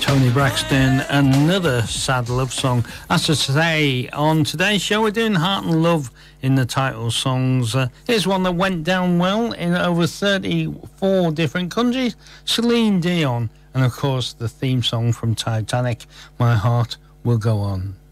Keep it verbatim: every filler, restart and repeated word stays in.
Tony Braxton, another sad love song. As to say, on today's show, we're doing Heart and Love in the title songs. Uh, here's one that went down well in over thirty-four different countries. Celine Dion, and of course the theme song from Titanic, My Heart Will Go On.